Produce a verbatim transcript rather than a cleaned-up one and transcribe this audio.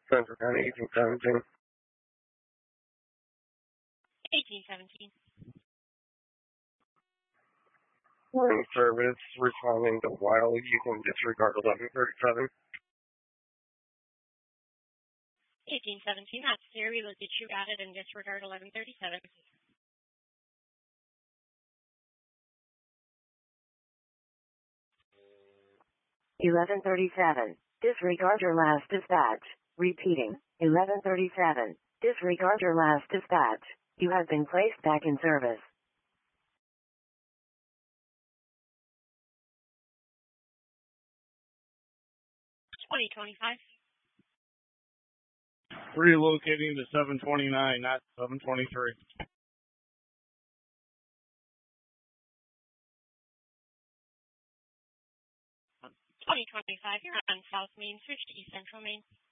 Central County eighteen seventeen. eighteen seventeen. Morning service responding to Wild. You can disregard eleven thirty-seven. eighteen seventeen, that's clear. We will get you routed and disregard eleven thirty-seven. eleven thirty-seven. Disregard your last dispatch. Repeating. eleven thirty-seven. Disregard your last dispatch. You have been placed back in service. twenty twenty-five. Relocating to seven twenty-nine, not seven twenty-three. twenty twenty-five, you're on South Main, switch to East Central Main.